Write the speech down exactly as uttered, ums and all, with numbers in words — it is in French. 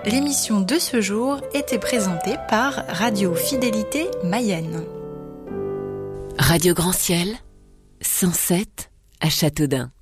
L'émission de ce jour était présentée par Radio Fidélité Mayenne. Radio Grand Ciel, cent sept à Châteaudun.